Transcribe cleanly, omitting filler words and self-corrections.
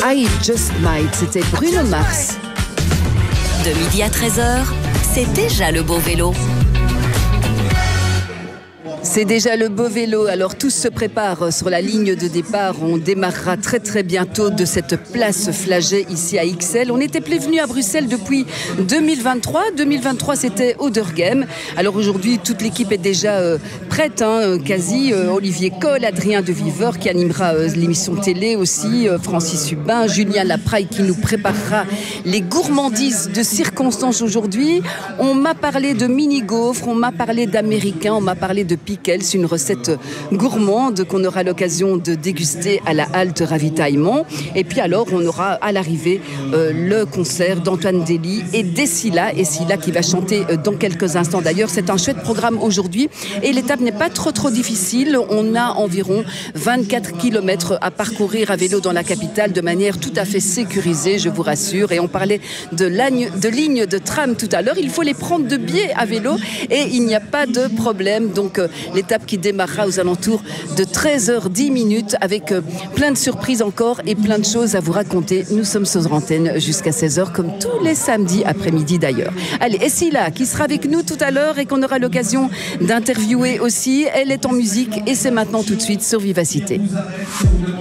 I Just Might, c'était Bruno Mars. De midi à 13h, c'est déjà le beau vélo. C'est déjà le beau vélo, alors tous se préparent sur la ligne de départ. On démarrera très très bientôt de cette place Flagey ici à Ixelles. On n'était plus venu à Bruxelles depuis 2023. 2023 c'était Oudergem. Alors aujourd'hui toute l'équipe est déjà prête, quasi. Olivier Coll, Adrien de Viveur qui animera l'émission télé aussi, Francis Hubin, Julien Lapraille qui nous préparera les gourmandises de circonstance aujourd'hui. On m'a parlé de mini-gaufres, on m'a parlé d'américains, on m'a parlé de pickles. C'est une recette gourmande qu'on aura l'occasion de déguster à la halte ravitaillement. Et puis alors, on aura à l'arrivée le concert d'Antoine Dély et d'Essila. Essila qui va chanter dans quelques instants. D'ailleurs, c'est un chouette programme aujourd'hui. Et l'étape n'est pas trop difficile. On a environ 24 km à parcourir à vélo dans la capitale de manière tout à fait sécurisée, je vous rassure. Et on parlait de lignes de tram tout à l'heure. Il faut les prendre de biais à vélo et il n'y a pas de problème. Donc, l'étape qui démarrera aux alentours de 13h10 avec plein de surprises encore et plein de choses à vous raconter. Nous sommes sur antenne jusqu'à 16h comme tous les samedis après-midi d'ailleurs. Allez, Essila qui sera avec nous tout à l'heure et qu'on aura l'occasion d'interviewer aussi. Elle est en musique et c'est maintenant tout de suite sur Vivacité.